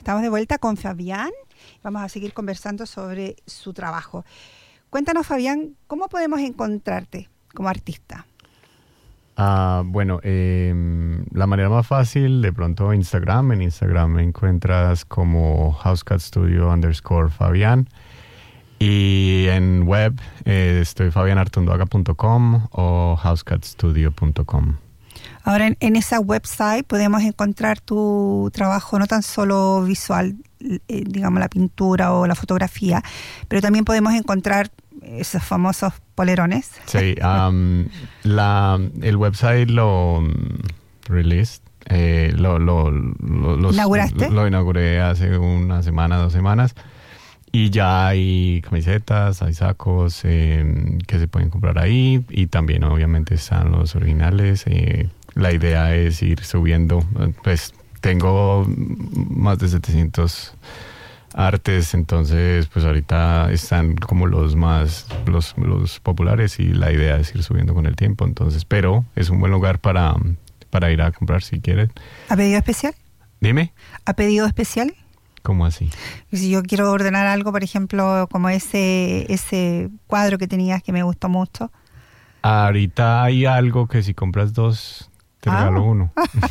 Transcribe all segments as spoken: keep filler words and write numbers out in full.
Estamos de vuelta con Fabián. Vamos a seguir conversando sobre su trabajo. Cuéntanos, Fabián, ¿cómo podemos encontrarte como artista? Uh, bueno, eh, la manera más fácil, de pronto Instagram. En Instagram me encuentras como Housecat Studio underscore Fabián. Y en web eh, estoy fabian artunduaga punto com o housecat studio punto com. Ahora, en, en esa website podemos encontrar tu trabajo no tan solo visual, eh, digamos la pintura o la fotografía, pero también podemos encontrar esos famosos polerones. Sí, um, la, el website lo um, released, eh, lo, lo, lo, los, ¿Inauguraste? Lo inauguré hace una semana, dos semanas. Y ya hay camisetas, hay sacos eh, que se pueden comprar ahí. Y también obviamente están los originales. Eh, la idea es ir subiendo. Pues tengo más de setecientos artes. Entonces pues ahorita están como los más, los, los populares. Y la idea es ir subiendo con el tiempo. Entonces, pero es un buen lugar para, para ir a comprar si quieren. ¿A pedido especial? Dime. ¿A pedido especial? ¿Cómo así? Si yo quiero ordenar algo, por ejemplo, como ese ese cuadro que tenías que me gustó mucho. Ahorita hay algo que si compras dos, te ah. regalo uno.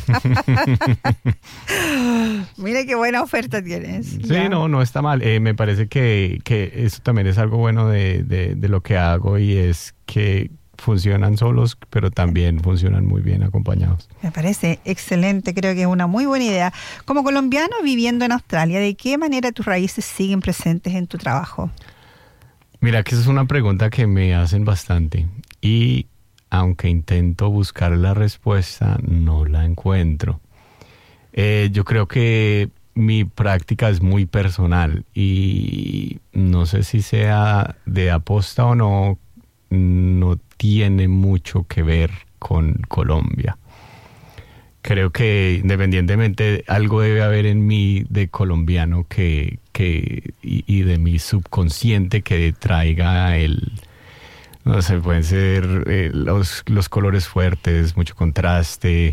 Mira qué buena oferta tienes. Sí, ya. no, no está mal. Eh, me parece que, que eso también es algo bueno de, de, de lo que hago y es que funcionan solos, pero también funcionan muy bien acompañados. Me parece excelente, creo que es una muy buena idea. Como colombiano viviendo en Australia, ¿de qué manera tus raíces siguen presentes en tu trabajo? Mira que esa es una pregunta que me hacen bastante y aunque intento buscar la respuesta, no la encuentro. Eh, yo creo que mi práctica es muy personal y no sé si sea de aposta o no, no tiene mucho que ver con Colombia. Creo que independientemente algo debe haber en mí de colombiano que, que y, y de mi subconsciente que traiga el, no sé, pueden ser eh, los, los colores fuertes, mucho contraste.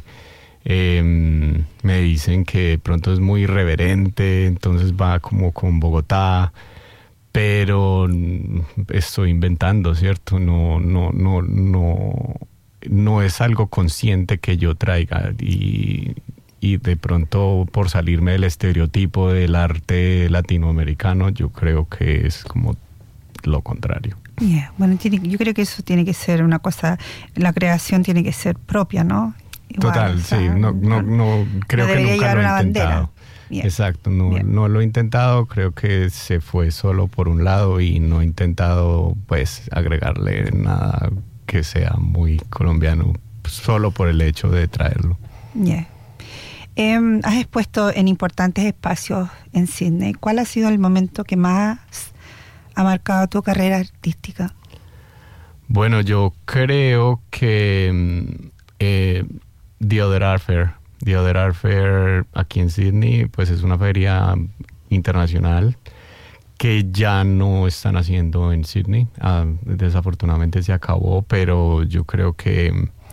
Eh, me dicen que de pronto es muy irreverente, entonces va como con Bogotá. Pero estoy inventando, ¿cierto? No, no, no, no, no es algo consciente que yo traiga y, y de pronto por salirme del estereotipo del arte latinoamericano, yo creo que es como lo contrario. Yeah. Bueno, tiene, yo creo que eso tiene que ser una cosa, la creación tiene que ser propia, ¿no? Igual, Total, o sea, sí, no, no, no creo no que nunca llevar lo he una intentado. Bandera. Bien. Exacto, no, Bien. no lo he intentado, creo que se fue solo por un lado y no he intentado pues agregarle nada que sea muy colombiano solo por el hecho de traerlo. Yeah. Eh, has expuesto en importantes espacios en Sydney. ¿Cuál ha sido el momento que más ha marcado tu carrera artística? Bueno, yo creo que eh, The Other Art Fair. The Other Art Fair aquí en Sydney, pues es una feria internacional que ya no están haciendo en Sydney. Uh, desafortunadamente se acabó, pero yo creo que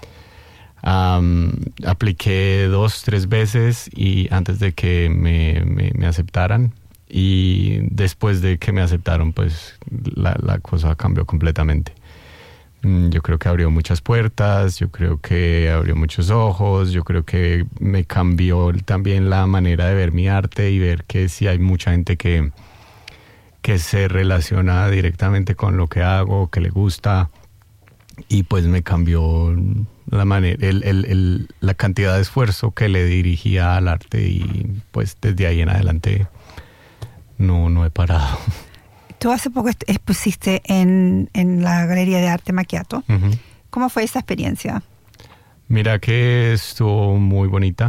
um, apliqué dos, tres veces y antes de que me, me, me aceptaran. Y después de que me aceptaron, pues la, la cosa cambió completamente. Yo creo que abrió muchas puertas, yo creo que abrió muchos ojos, yo creo que me cambió también la manera de ver mi arte y ver que sí hay mucha gente que, que se relaciona directamente con lo que hago, que le gusta, y pues me cambió la manera, el, el, el, la cantidad de esfuerzo que le dirigía al arte y pues desde ahí en adelante no, no he parado. Tú hace poco expusiste en, en la Galería de Arte Macchiato. Uh-huh. ¿Cómo fue esa experiencia? Mira que estuvo muy bonita.